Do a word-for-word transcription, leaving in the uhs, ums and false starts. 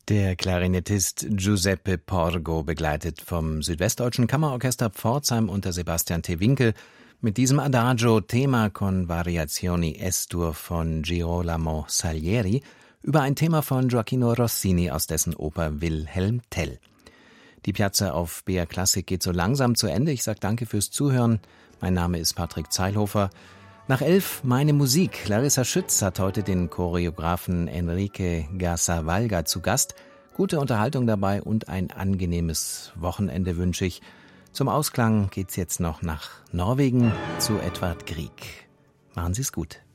Der Klarinettist Giuseppe Porgo, begleitet vom Südwestdeutschen Kammerorchester Pforzheim unter Sebastian T. Winkel, mit diesem Adagio Tema con Variazioni Es-Dur von Girolamo Salieri über ein Thema von Gioacchino Rossini aus dessen Oper Wilhelm Tell. Die Piazza auf B R Klassik geht so langsam zu Ende. Ich sage danke fürs Zuhören. Mein Name ist Patrick Zeilhofer. Nach elf meine Musik. Larissa Schütz hat heute den Choreografen Enrique Gasavalga zu Gast. Gute Unterhaltung dabei und ein angenehmes Wochenende wünsche ich. Zum Ausklang geht's jetzt noch nach Norwegen zu Edvard Grieg. Machen Sie's gut.